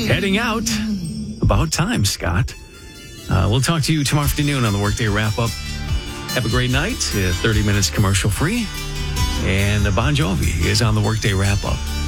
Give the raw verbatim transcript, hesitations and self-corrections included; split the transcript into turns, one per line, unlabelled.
heading out. About time, Scott. Uh, we'll talk to you tomorrow afternoon on the Workday Wrap-Up. Have a great night. Uh, thirty minutes commercial-free. And Bon Jovi is on the Workday Wrap-Up.